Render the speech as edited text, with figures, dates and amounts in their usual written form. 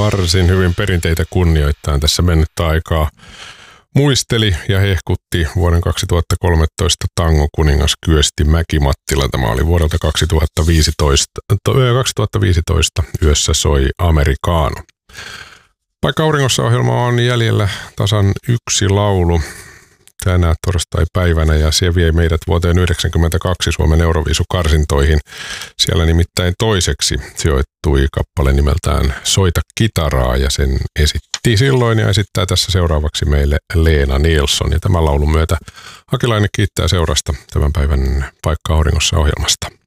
varsin hyvin perinteitä kunnioittain tässä mennyttä aikaa muisteli ja hehkutti vuoden 2013 tangokuningas Kyösti Mäki-Mattila. Tämä oli vuodelta 2015. Yössä soi Americano. Vaikka auringossa ohjelma on jäljellä tasan yksi laulu tänä torstai-päivänä ja se vie meidät vuoteen 1992 Suomen Euroviisukarsintoihin. Siellä nimittäin toiseksi sijoittui kappale nimeltään Soita kitaraa ja sen esitti silloin ja esittää tässä seuraavaksi meille Leena Nilsson. Ja tämän laulun myötä Hakilainen kiittää seurasta tämän päivän Paikka auringossa ohjelmasta.